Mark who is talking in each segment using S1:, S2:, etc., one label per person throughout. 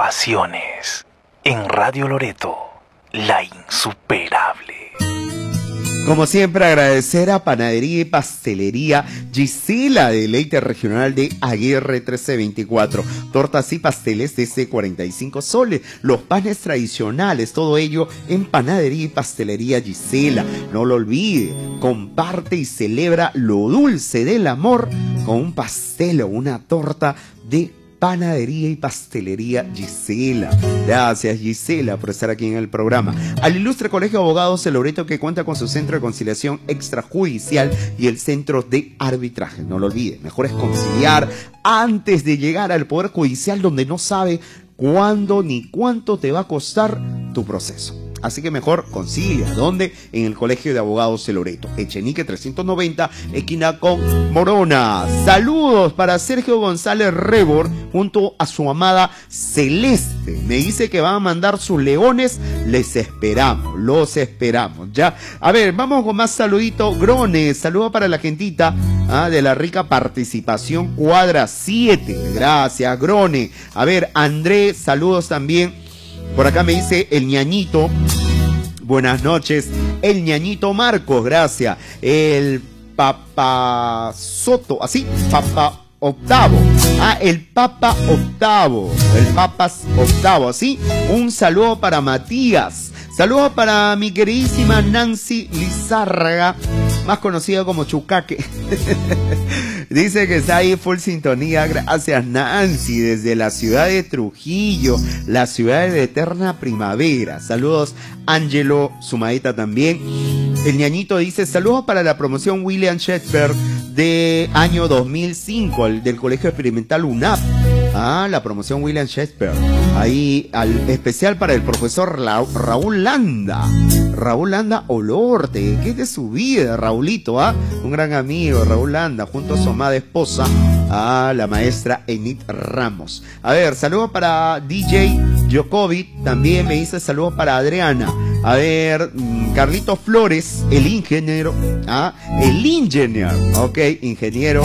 S1: pasiones. En Radio Loreto, la insuperable.
S2: Como siempre, agradecer a Panadería y Pastelería Gisela, Deleite Regional de Aguirre 1324. Tortas y pasteles desde 45 soles. Los panes tradicionales, todo ello en Panadería y Pastelería Gisela. No lo olvide, comparte y celebra lo dulce del amor con un pastel o una torta de Panadería y Pastelería Gisela. Gracias, Gisela, por estar aquí en el programa. Al ilustre Colegio de Abogados de Loreto, que cuenta con su centro de conciliación extrajudicial y el centro de arbitraje. No lo olvide, mejor es conciliar antes de llegar al Poder Judicial, donde no sabe cuándo ni cuánto te va a costar tu proceso. Así que mejor concilia. ¿Dónde? En el Colegio de Abogados de Loreto. Echenique 390, esquina con Morona. Saludos para Sergio González Rebor junto a su amada Celeste. Me dice que van a mandar sus leones. Les esperamos, los esperamos. Ya. A ver, vamos con más saludito. Grone, saludo para la gentita de la rica participación cuadra 7. Gracias, Grone. A ver, André, saludos también. Por acá me dice el ñañito, buenas noches, el ñañito Marcos, gracias, el Papa Soto, así, Papa Octavo, el Papa Octavo, así, un saludo para Matías, saludo para mi queridísima Nancy Lizárraga, más conocida como Chucaque. Dice que está ahí full sintonía. Gracias, Nancy, desde la ciudad de Trujillo, la ciudad de eterna primavera. Saludos, Ángelo, Sumaeta también. El ñañito dice, saludos para la promoción William Shakespeare de año 2005, del Colegio Experimental UNAP. La promoción William Shakespeare. Ahí, especial para el profesor Raúl Landa. Raúl Landa Olorte. ¿Qué es de su vida, Raulito? Un gran amigo, Raúl Landa, junto a su amada esposa, la maestra Enid Ramos. A ver, saludos para DJ Djokovic. También me dice saludos para Adriana. A ver, Carlito Flores, el ingeniero. El ingeniero. Ok, ingeniero.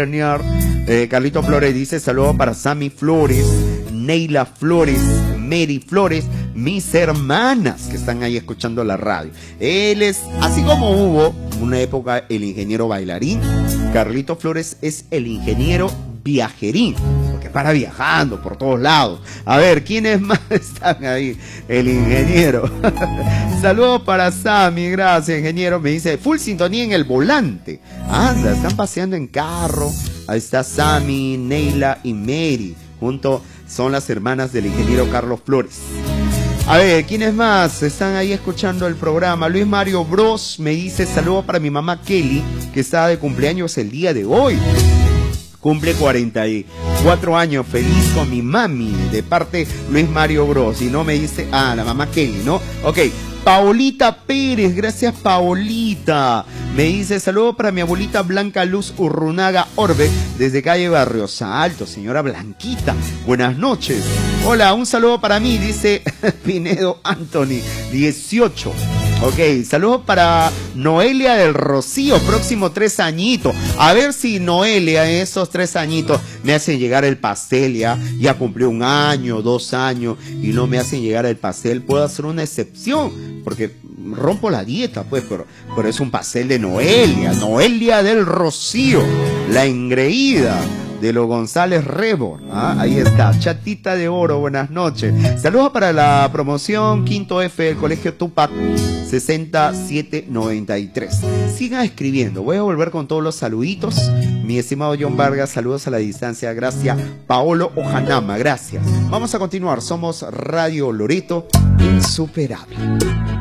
S2: Carlito Flores dice saludos para Sammy Flores, Neila Flores, Mary Flores, mis hermanas que están ahí escuchando la radio. Él es, así como hubo una época el ingeniero bailarín, Carlito Flores es el ingeniero viajerín, porque para viajando por todos lados. A ver, ¿quiénes más están ahí? El ingeniero. Saludos para Sammy, gracias, ingeniero. Me dice, full sintonía en el volante. Anda, están paseando en carro. Ahí está Sammy, Neila y Mary. Junto son las hermanas del ingeniero Carlos Flores. A ver, ¿quiénes más están ahí escuchando el programa? Luis Mario Bros me dice saludos para mi mamá Kelly, que está de cumpleaños el día de hoy. Cumple 44 años, feliz con mi mami, de parte Luis Mario Bros. Y no me dice, la mamá Kelly, ¿no? Ok, Paolita Pérez, gracias Paolita. Me dice, saludo para mi abuelita Blanca Luz Urrunaga Orbe, desde calle Barrios Alto, señora Blanquita. Buenas noches. Hola, un saludo para mí, dice Pinedo Anthony, 18. Ok, saludos para Noelia del Rocío, próximo 3 añitos. A ver si Noelia, en esos 3 añitos, me hacen llegar el pastel, ya cumplió 1 año, 2 años, y no me hacen llegar el pastel. Puedo hacer una excepción, porque rompo la dieta, pues, pero es un pastel de Noelia del Rocío, la engreída de los González Rebor. Ahí está, chatita de oro, buenas noches. Saludos para la promoción Quinto F del Colegio Tupac 6793. Sigan escribiendo, voy a volver con todos los saluditos. Mi estimado John Vargas, saludos a la distancia, gracias. Paolo Ojanama, gracias. Vamos a continuar, somos Radio Loreto, insuperable.